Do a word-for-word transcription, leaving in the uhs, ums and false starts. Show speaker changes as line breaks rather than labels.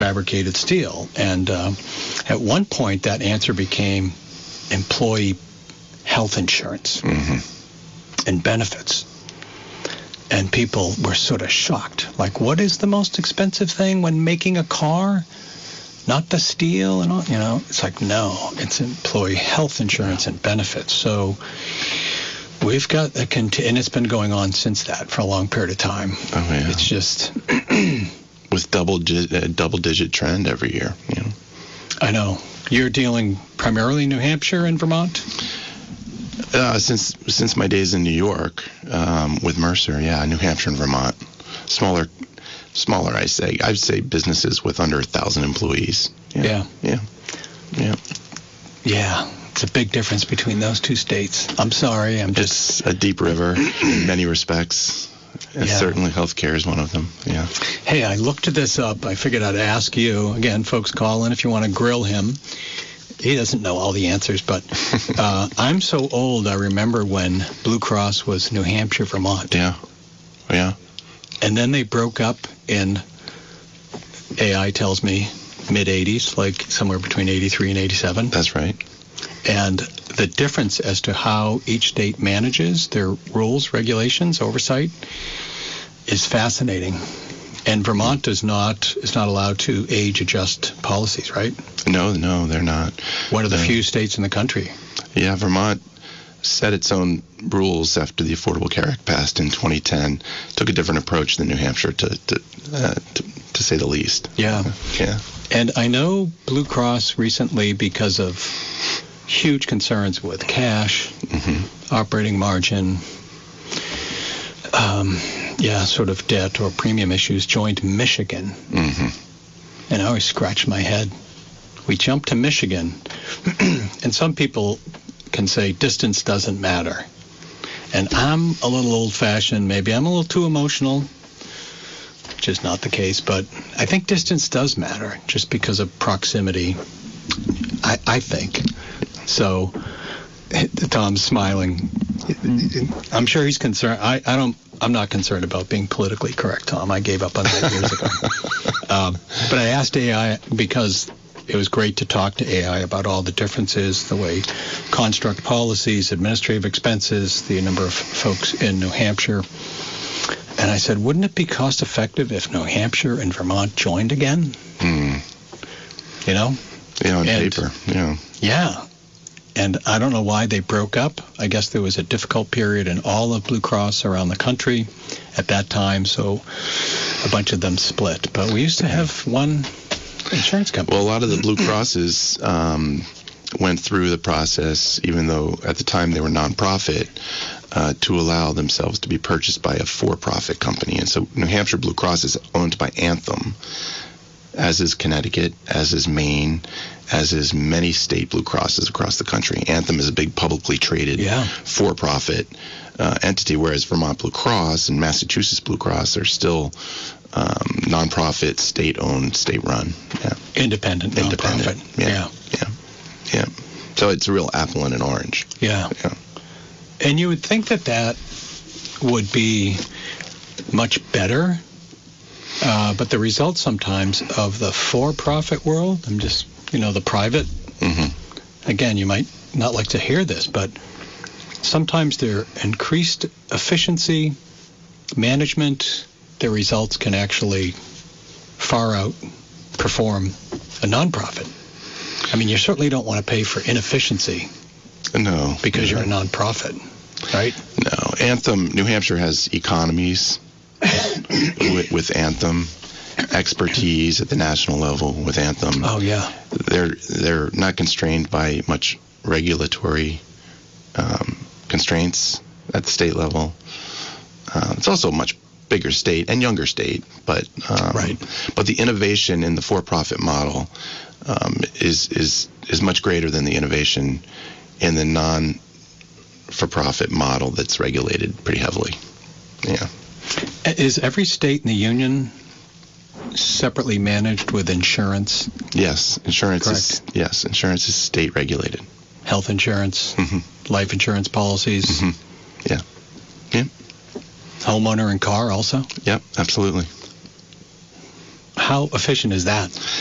fabricated steel. And uh, at one point, that answer became employee health insurance
Mm-hmm.
and benefits. And people were sort of shocked. Like, what is the most expensive thing when making a car? Not the steel and all, you know. It's like, no, it's employee health insurance and benefits. So we've got a cont- and it's been going on since that for a long period of time.
Oh, yeah.
It's just
with double di- uh, double digit trend every year, you know.
I know. You're dealing primarily in New Hampshire and Vermont?
Uh, since since my days in New York um, with Mercer, yeah, New Hampshire and Vermont, smaller, smaller. I say, I'd say businesses with under a thousand employees.
Yeah.
yeah, yeah, yeah.
Yeah, it's a big difference between those two states. I'm sorry, I'm just
It's a deep river in many respects. And
Yeah.
certainly healthcare is one of them. Yeah.
Hey, I looked this up. I figured I'd ask you again. Folks, call in if you want to grill him. He doesn't know all the answers, but uh, I'm so old. I remember when Blue Cross was New Hampshire, Vermont.
Yeah. Yeah.
And then they broke up in, A I tells me, mid eighties, like somewhere between eighty-three and eighty-seven.
That's right.
And the difference as to how each state manages their rules, regulations, oversight is fascinating. And Vermont does not is not allowed to age adjust policies, right?
No, no, they're not.
One of the
No.
few states in the country.
Yeah, Vermont set its own rules after the Affordable Care Act passed in twenty ten. Took a different approach than New Hampshire, to to, uh, to, to say the least.
Yeah.
Yeah.
And I know Blue Cross recently, because of huge concerns with cash,
Mm-hmm.
operating margin, um, yeah, sort of debt or premium issues, joined Michigan.
Mm-hmm.
And I always scratch my head. We jumped to Michigan, and some people can say distance doesn't matter. And I'm a little old-fashioned. Maybe I'm a little too emotional, which is not the case. But I think distance does matter, just because of proximity, I, I think. So Tom's smiling. I'm sure he's concerned. I, I don't. I'm not concerned about being politically correct, Tom. I gave up on that years ago. um, but I asked A I because it was great to talk to A I about all the differences, the way construct policies, administrative expenses, the number of folks in New Hampshire. And I said, wouldn't it be cost effective if New Hampshire and Vermont joined again?
Mm.
You know?
Yeah, on
And-
paper. Yeah.
Yeah. And I don't know why they broke up. I guess there was a difficult period in all of Blue Cross around the country at that time, so a bunch of them split. But we used to have one insurance company.
Well, a lot of the Blue Crosses um, went through the process, even though at the time they were nonprofit, uh, to allow themselves to be purchased by a for-profit company. And so New Hampshire Blue Cross is owned by Anthem, as is Connecticut, as is Maine, as is many state Blue Crosses across the country. Anthem is a big publicly traded
Yeah.
for-profit uh, entity, whereas Vermont Blue Cross and Massachusetts Blue Cross are still um, nonprofit, state-owned, state-run. Yeah.
Independent,
Independent.
nonprofit.
Yeah. Yeah. Yeah. So it's a real apple and an orange.
Yeah.
Yeah.
And you would think that that would be much better, uh, but the results sometimes of the for-profit world, I'm just, you know, the private,
Mm-hmm.
again, you might not like to hear this, but sometimes their increased efficiency, management, their results can actually far outperform a nonprofit. I mean, you certainly don't want to pay for inefficiency
No.
because you're a nonprofit, right?
No. Anthem, New Hampshire has economies with, with Anthem, expertise at the national level with Anthem.
Oh, yeah.
They're they're not constrained by much regulatory um, constraints at the state level. Uh, it's also a much bigger state and younger state, but um,
Right.
but the innovation in the for-profit model um, is is is much greater than the innovation in the non-for-profit model that's regulated pretty heavily. Yeah.
Is every state in the union separately managed with insurance,
Yes, insurance is
Correct.
yes, insurance is state regulated.
health insurance,
Mhm.
life insurance policies,
Mhm. Yeah. Yeah.
homeowner and car also?
Yep, absolutely.
How how efficient is that?